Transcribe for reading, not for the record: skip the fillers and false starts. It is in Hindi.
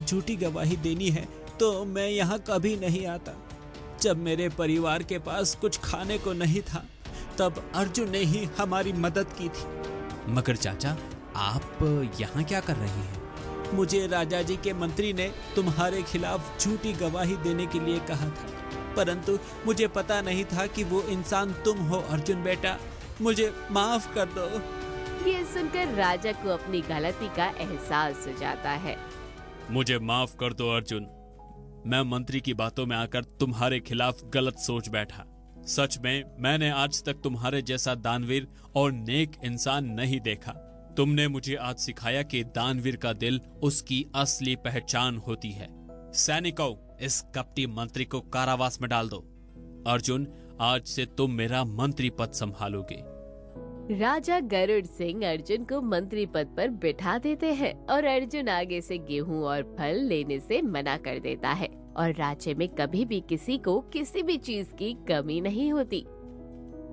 झूठी गवाही देनी है तो मैं यहाँ कभी नहीं आता। जब मेरे परिवार के पास कुछ खाने को नहीं था तब अर्जुन ने ही हमारी मदद की थी। मगर चाचा, आप यहाँ क्या कर रहे हैं? मुझे राजा जी के मंत्री ने तुम्हारे खिलाफ झूठी गवाही देने के लिए कहा था, परंतु मुझे पता नहीं था कि वो इंसान तुम हो अर्जुन बेटा, मुझे माफ कर दो। ये सुनकर राजा को अपनी गलती का एहसास हो जाता है। मुझे माफ कर दो अर्जुन, मैं मंत्री की बातों में आकर तुम्हारे खिलाफ गलत सोच बैठा। सच में मैंने आज तक तुम्हारे जैसा दानवीर और नेक इंसान नहीं देखा। तुमने मुझे आज सिखाया कि दानवीर का दिल उसकी असली पहचान होती है। सैनिकों, इस कपटी मंत्री को कारावास में डाल दो। अर्जुन, आज से तुम मेरा मंत्री पद संभालोगे। राजा गरुड़ सिंह अर्जुन को मंत्री पद पर बिठा देते हैं और अर्जुन आगे से गेहूं और फल लेने से मना कर देता है और राज्य में कभी भी किसी को किसी भी चीज की कमी नहीं होती।